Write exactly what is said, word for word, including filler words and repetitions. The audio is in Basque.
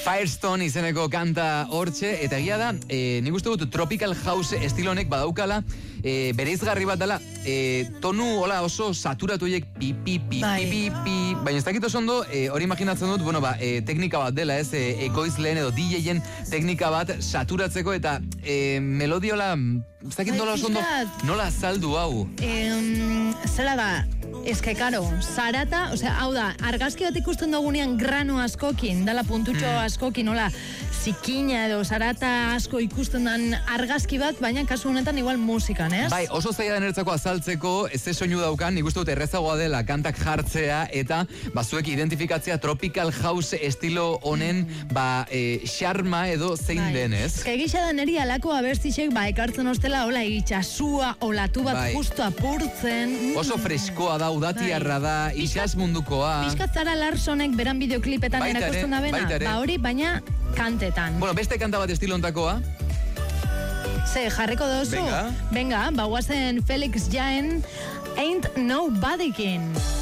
Firestone izeneko kanta hortxe, eta egia da, e, nik uste dut Tropical House estilonek badaukala, e, bereizgarri bat dela, e, tonu hola oso saturatu horiek pi, pi, pi, pi, pi, pi, baina ez dakit oso ondo, e, hori imaginatzen dut, bueno, ba, e, teknika bat dela, ez, e, ekoizleen edo D J-en teknika bat saturatzeko, eta e, melodiola, ez dakit nola oso ondo, nola saldu hau? Eh, zela da, eske, karo, zarata, osea, hau da, argazki bat ikusten dugunean grano askokin, dala puntutxo mm. askokin, hola, zikina edo zarata asko ikusten dan argazki bat, baina kasu honetan igual musikan, ez? Bai, oso zaila denertzako azaltzeko, ez ze soinu daukan, nik uste dut errezagoa dela kantak jartzea, eta bazuek identifikatzea Tropical House estilo honen, mm. ba, e, xarma edo zein bai. denez. Eske egisa da neri alako abertzisek, ba, ekartzen ostela, hola, itxasua, olatu bat bai. justo apurtzen. Mm. Oso freskoa da, udatiarra da, itxas mundukoa. Piskat Zara Larsonek beran bideoklipetan erakusten da bena, ba hori, baina kantetan. Bueno, beste kanta bat estilo ontakoa. Ze, jarriko dozu? Venga. Venga, ba guazen Felix Jaen, Ain't Nobody Kin.